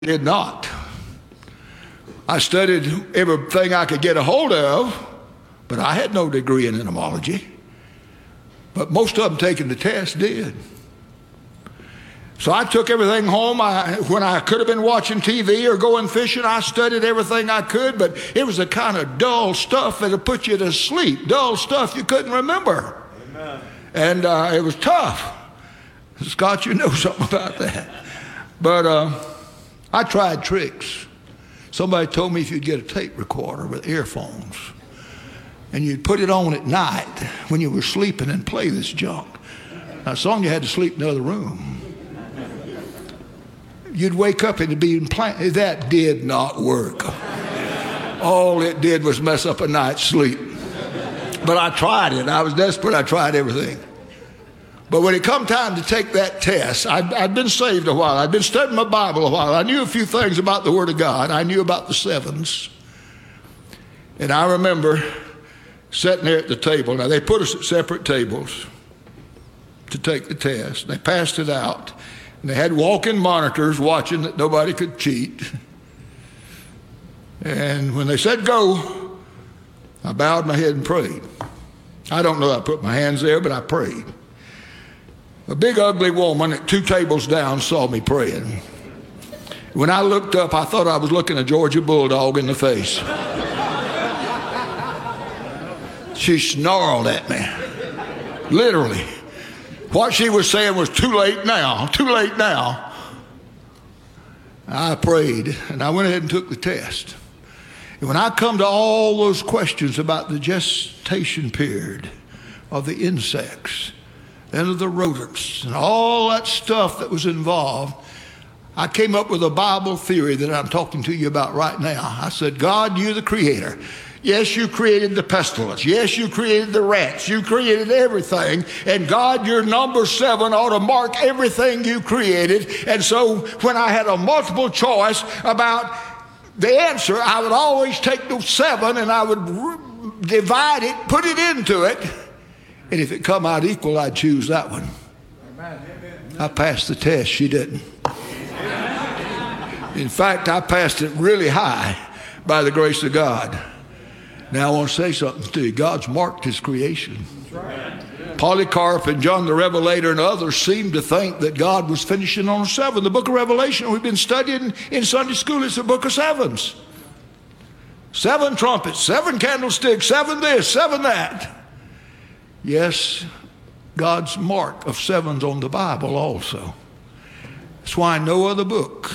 did not. I studied everything I could get a hold of, but I had no degree in entomology. But most of them taking the test did. So I took everything home. When I could have been watching TV or going fishing, I studied everything I could, but it was the kind of dull stuff that'll put you to sleep, dull stuff you couldn't remember. Amen. And it was tough. Scott, you know something about that. But I tried tricks. Somebody told me if you'd get a tape recorder with earphones and you'd put it on at night when you were sleeping and play this junk. Now, as long as you had to sleep in the other room, you'd wake up and it'd be implanted. That did not work. All it did was mess up a night's sleep. But I tried it. I was desperate. I tried everything. But when it come time to take that test, I'd been saved a while. I'd been studying my Bible a while. I knew a few things about the Word of God. I knew about the sevens. And I remember sitting there at the table. Now, they put us at separate tables to take the test. They passed it out. And they had walk-in monitors watching that nobody could cheat. And when they said go, I bowed my head and prayed. I don't know I put my hands there, but I prayed. A big ugly woman at 2 tables down saw me praying. When I looked up, I thought I was looking a Georgia bulldog in the face. She snarled at me, literally. What she was saying was, too late now, too late now. I prayed, and I went ahead and took the test. And when I come to all those questions about the gestation period of the insects and of the rodents and all that stuff that was involved, I came up with a Bible theory that I'm talking to you about right now. I said, God, you're the creator. Yes, you created the pestilence. Yes, you created the rats. You created everything. And God, your number 7 ought to mark everything you created. And so when I had a multiple choice about the answer, I would always take the 7 and I would divide it, put it into it. And if it come out equal, I'd choose that one. I passed the test. She didn't. In fact, I passed it really high by the grace of God. Now I want to say something to you. God's marked his creation. Polycarp and John the Revelator and others seemed to think that God was finishing on 7. The book of Revelation we've been studying in Sunday school is the book of sevens. 7 trumpets, 7 candlesticks, 7 this, 7 that. Yes, God's mark of 7's on the Bible also. That's why no other book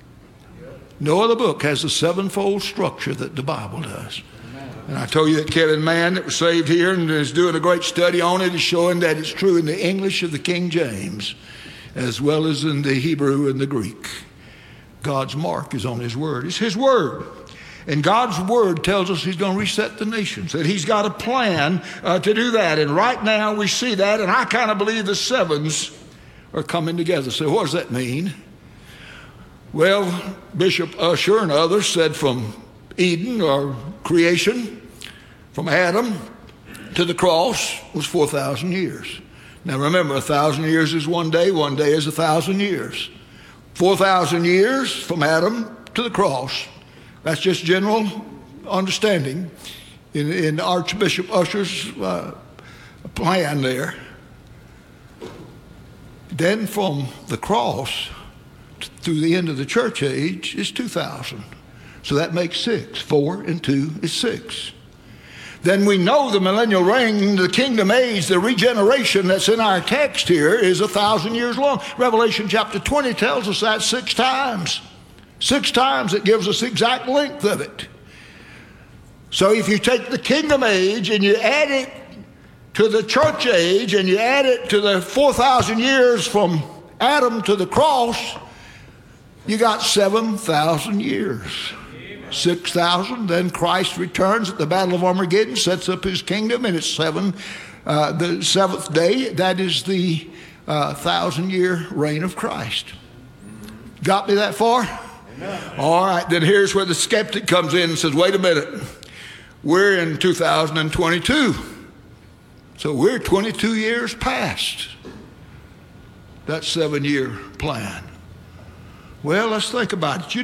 has the 7-fold structure that the Bible does. And I told you that Kevin Mann that was saved here and is doing a great study on it is showing that it's true in the English of the King James as well as in the Hebrew and the Greek. God's mark is on his word. It's his word. And God's word tells us he's going to reset the nations, that he's got a plan to do that. And right now we see that, and I kind of believe the 7s are coming together. So what does that mean? Well, Bishop Usher and others said from Eden or creation, from Adam to the cross was 4,000 years. Now remember, 1,000 years is one day is 1,000 years. 4,000 years from Adam to the cross. That's just general understanding in Archbishop Usher's plan there. Then from the cross through the end of the church age is 2,000. So that makes 6. 4 and 2 is 6. Then we know the millennial reign, the kingdom age, the regeneration that's in our text here is 1,000 years long. Revelation chapter 20 tells us that 6 times. 6 times it gives us the exact length of it. So if you take the kingdom age and you add it to the church age and you add it to the 4,000 years from Adam to the cross, you got 7,000 years. 6,000, then Christ returns at the Battle of Armageddon, sets up his kingdom, and it's 7, the 7th day. That is the 1,000-year reign of Christ. Got me that far? Amen. All right, then here's where the skeptic comes in and says, wait a minute, we're in 2022. So we're 22 years past that 7-year plan. Well, let's think about it. You